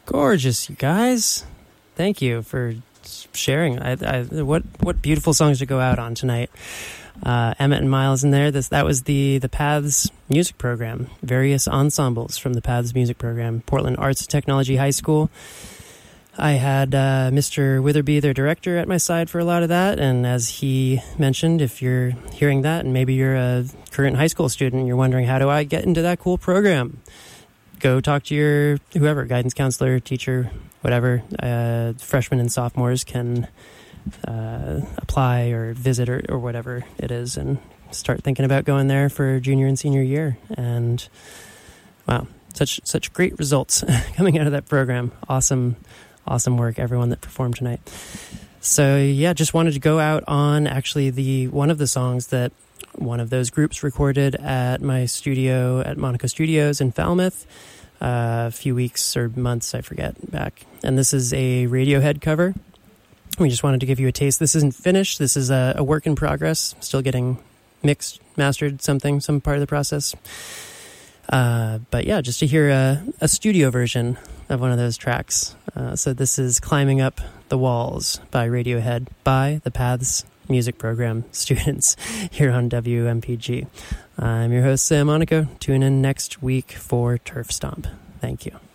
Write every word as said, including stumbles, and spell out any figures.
Gorgeous, you guys. Thank you for sharing. I, I, what what beautiful songs to go out on tonight. Uh, Emmett and Miles in there. This that was the the Paths music program. Various ensembles from the Paths music program. Portland Arts and Technology High School. I had uh, Mister Witherby, their director, at my side for a lot of that. And as he mentioned, if you're hearing that and maybe you're a current high school student and you're wondering, how do I get into that cool program? Go talk to your whoever, guidance counselor, teacher, whatever. Uh, freshmen and sophomores can uh, apply or visit or, or whatever it is and start thinking about going there for junior and senior year. And wow, such such great results coming out of that program. Awesome, awesome work, everyone that performed tonight. So yeah, just wanted to go out on actually the one of the songs that one of those groups recorded at my studio at Monaco Studios in Falmouth uh, a few weeks or months, I forget, back. And this is a Radiohead cover. We just wanted to give you a taste. This isn't finished. This is a, a work in progress. Still getting mixed, mastered, something, some part of the process. Uh, but yeah, just to hear a, a studio version of one of those tracks. Uh, so this is Climbing Up the Walls by Radiohead by the Paths music program students here on W M P G. I'm your host, Sam Monaco. Tune in next week for Turf Stomp. Thank you.